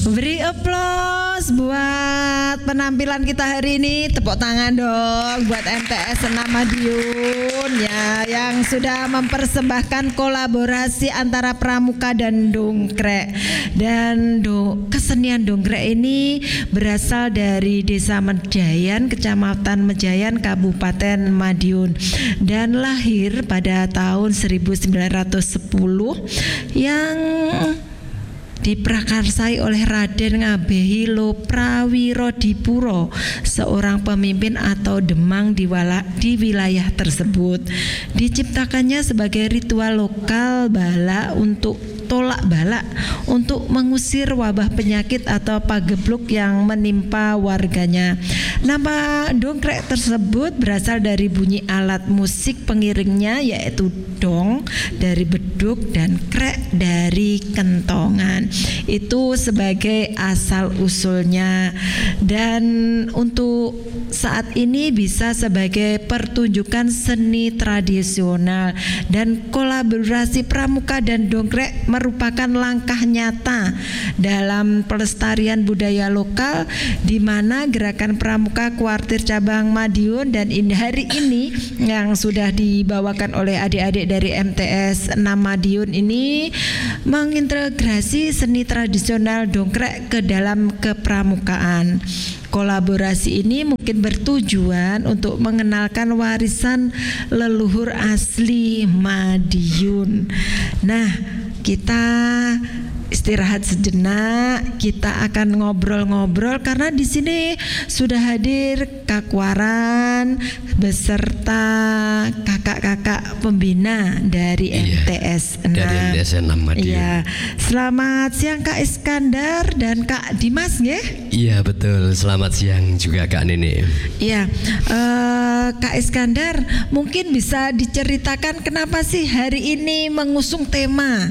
Beri aplaus buat penampilan kita hari ini. Tepuk tangan dong buat MTS 6 Madiun ya, yang sudah mempersembahkan kolaborasi antara pramuka dan dongkrek. Dan kesenian dongkrek ini berasal dari Desa Mejayan, Kecamatan Mejayan, Kabupaten Madiun, dan lahir pada tahun 1910 yang diprakarsai oleh Raden Ngabehilo Prawirodipuro, seorang pemimpin atau demang di wilayah tersebut. Diciptakannya sebagai ritual lokal bala untuk tolak bala, untuk mengusir wabah penyakit atau pagebluk yang menimpa warganya. Nama dongkrek tersebut berasal dari bunyi alat musik pengiringnya, yaitu dong dari beduk dan krek dari kentongan. Itu sebagai asal usulnya, dan untuk saat ini bisa sebagai pertunjukan seni tradisional, dan kolaborasi pramuka dan dongkrek merupakan langkah nyata dalam pelestarian budaya lokal, di mana gerakan pramuka Kuartir Cabang Madiun dan hari ini yang sudah dibawakan oleh adik-adik dari MTS 6 Madiun ini mengintegrasi seni tradisional dongkrek ke dalam kepramukaan. Kolaborasi ini mungkin bertujuan untuk mengenalkan warisan leluhur asli Madiun. Nah, kita istirahat sejenak, kita akan ngobrol-ngobrol karena di sini sudah hadir Kak Waran beserta kakak-kakak pembina dari MTS 6. Dari MTS 6 Madiun. Iya. Selamat siang Kak Iskandar dan Kak Dimas nggih? Iya betul, selamat siang juga Kak Nene. Iya, Kak Iskandar mungkin bisa diceritakan kenapa sih hari ini mengusung tema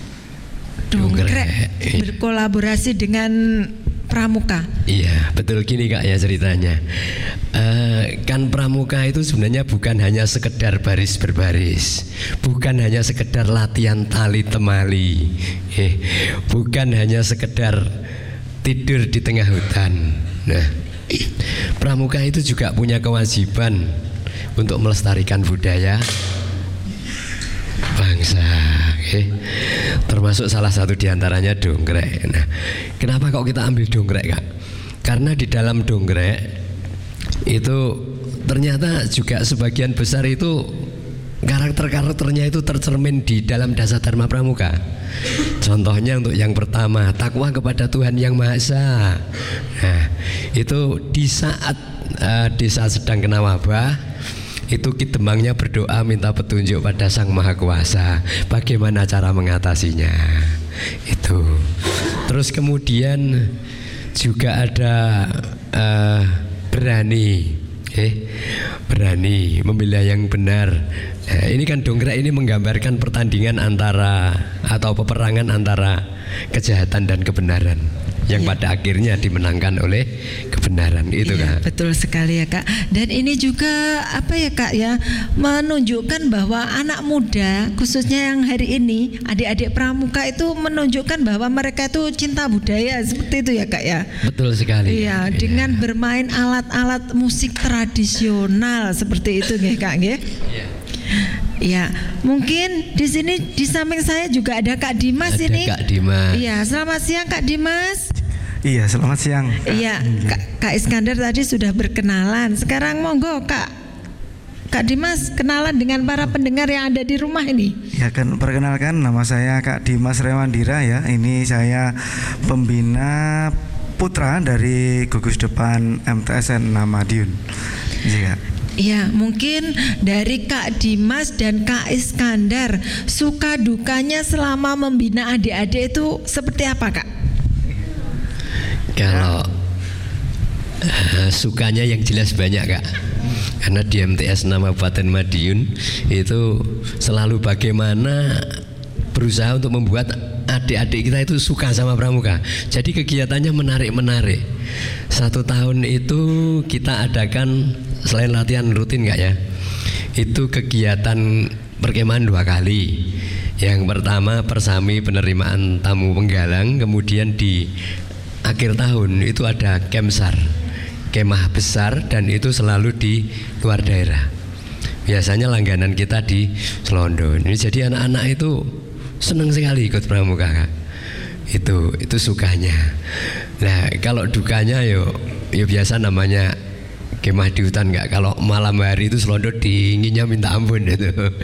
dongkrek berkolaborasi dengan pramuka. Iya betul, gini Kak ya ceritanya. Kan pramuka itu sebenarnya bukan hanya sekedar baris berbaris, bukan hanya sekedar latihan tali temali, bukan hanya sekedar tidur di tengah hutan. Nah, pramuka itu juga punya kewajiban untuk melestarikan budaya bangsa, termasuk salah satu diantaranya dongkrek. Nah, kenapa kok kita ambil dongkrek Kak? Karena di dalam dongkrek itu ternyata juga sebagian besar itu karakternya itu tercermin di dalam dasar dharma pramuka. Contohnya untuk yang pertama, takwa kepada Tuhan Yang Maha Esa. Nah, itu di saat desa sedang kena wabah, itu Ki Demangnya berdoa minta petunjuk pada Sang Maha Kuasa bagaimana cara mengatasinya. Itu. Terus kemudian juga ada berani membela yang benar. Nah, ini kan dongkrek ini menggambarkan pertandingan antara atau peperangan antara kejahatan dan kebenaran yang pada akhirnya dimenangkan oleh kebenaran itu Kak. Betul sekali ya Kak. Dan ini juga apa ya Kak ya, menunjukkan bahwa anak muda khususnya yang hari ini adik-adik pramuka itu menunjukkan bahwa mereka itu cinta budaya, seperti itu ya Kak ya. Betul sekali. Iya, dengan bermain alat-alat musik tradisional seperti itu nggih Kak nggih. Iya. Ya, mungkin di sini di samping saya juga ada Kak Dimas ini. Kak Dimas. Iya, selamat siang Kak Dimas. Iya, selamat siang. Iya, Kak Iskandar tadi sudah berkenalan. Sekarang monggo Kak Dimas kenalan dengan para pendengar yang ada di rumah ini. Ya kan, perkenalkan nama saya Kak Dimas Rewandira ya. Ini saya pembina putra dari gugus depan MTSN 6 Madiun. Iya. Ya, mungkin dari Kak Dimas dan Kak Iskandar, suka dukanya selama membina adik-adik itu seperti apa Kak? Kalau sukanya yang jelas banyak Kak. Karena di MTS 6 Kabupaten Madiun itu selalu bagaimana berusaha untuk membuat adik-adik kita itu suka sama pramuka. Jadi kegiatannya menarik-menarik. 1 tahun itu kita adakan selain latihan rutin Kak ya, itu kegiatan perkemahan 2 kali. 'Yang pertama persami penerimaan tamu penggalang, kemudian di akhir tahun itu ada kemsar, kemah besar, dan itu selalu di luar daerah. Biasanya langganan kita di Selondo. Ini jadi anak-anak itu senang sekali ikut pramuka, Kak. Itu sukanya. Nah, kalau dukanya yo biasa namanya kemah di hutan, nggak. Kalau malam hari itu Selondo dinginnya minta ampun itu.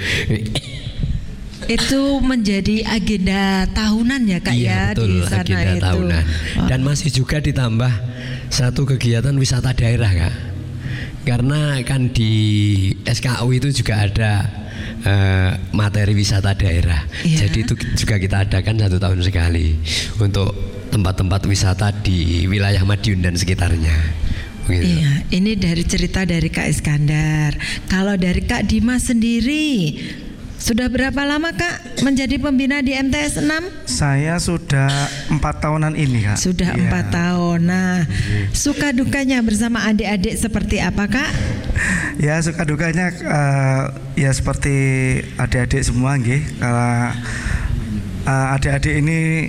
Itu menjadi agenda tahunan ya Kak Iya, ya betul, di sana agenda itu. tahunan. Dan masih juga ditambah satu kegiatan wisata daerah, Kak. Karena kan di SKU itu juga ada materi wisata daerah. Iya. Jadi itu juga kita adakan 1 tahun sekali untuk tempat-tempat wisata di wilayah Madiun dan sekitarnya. Begitu. Iya, ini dari cerita dari Kak Iskandar. Kalau dari Kak Dimas sendiri, sudah berapa lama Kak menjadi pembina di MTS 6? Saya sudah 4 tahunan ini, Kak. Sudah Iya. 4 tahun. Nah, suka dukanya bersama adik-adik seperti apa Kak? Ya, suka dukanya ya seperti adik-adik semua nggih. Kalau adik-adik ini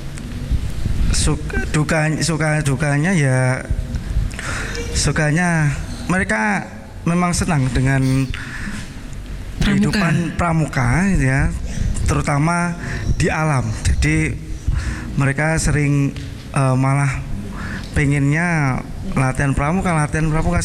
suka dukanya ya, sukanya mereka memang senang dengan kehidupan pramuka ya, terutama di alam. Jadi mereka sering malah pengennya latihan pramuka